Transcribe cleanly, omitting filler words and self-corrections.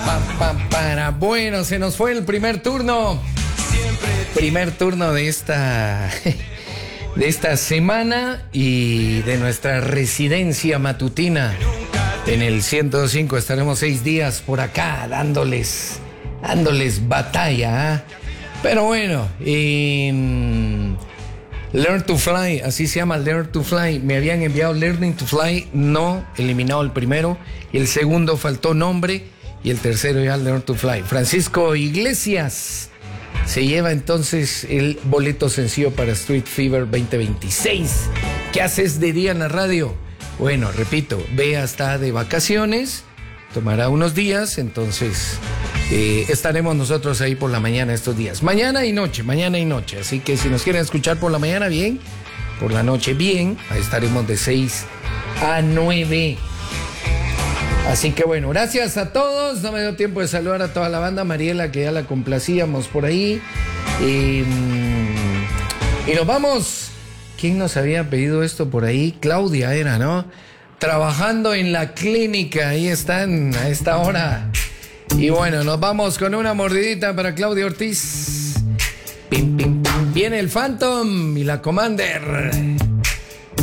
Bueno, se nos fue el primer turno. Primer turno de esta semana y de nuestra residencia matutina en el 105. Estaremos 6 días por acá dándoles batalla, ¿eh? Pero bueno, Learn to Fly, así se llama, Learn to Fly. Me habían enviado Learning to Fly, no, eliminado el primero. Y el segundo faltó nombre. Y el tercero ya, Learn to Fly. Francisco Iglesias se lleva entonces el boleto sencillo para Street Fever 2026. ¿Qué haces de día en la radio? Bueno, repito, Bea está de vacaciones, tomará unos días, entonces estaremos nosotros ahí por la mañana estos días. Mañana y noche. Así que si nos quieren escuchar por la mañana, bien. Por la noche, bien. Ahí estaremos de 6 a 9. Así que bueno, gracias a todos. No me dio tiempo de saludar a toda la banda. Mariela, que ya la complacíamos por ahí. Y nos vamos. ¿Quién nos había pedido esto por ahí? Claudia era, ¿no? Trabajando en la clínica. Ahí están a esta hora. Y bueno, nos vamos con una mordidita para Claudia Ortiz. Pim, pim, pim. Viene el Phantom y la Commander.